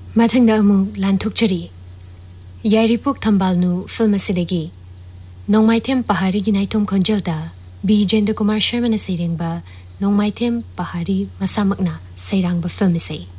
ꯃꯊꯪꯗ ꯑꯃꯨꯛ ꯂꯥꯟꯊꯣꯛꯆꯔꯤ ꯌꯥꯏꯔꯤꯄꯣꯛ ꯊꯝꯕꯥꯜꯅꯨ ꯐꯤꯜꯝ ꯑꯁꯤꯗꯒꯤ ꯅꯣꯡꯃꯥꯏꯊꯦꯝ ꯄꯍꯥꯔꯤꯒꯤ ꯅꯥꯏꯊꯣꯝ ꯈꯣꯟꯖꯦꯜꯗ ꯕꯤ ꯖꯦꯟꯗ꯭ꯔꯀꯨꯃꯥꯔ ꯁꯔꯃꯅ ꯁꯩꯔꯦꯡꯕ ꯅꯣꯡꯃꯥꯏꯊꯦꯝ ꯄꯍꯥꯔꯤ ꯃꯁꯥꯃꯛꯅ ꯁꯩꯔꯥꯡꯕ ꯐꯤꯜꯝ ꯏꯁꯩ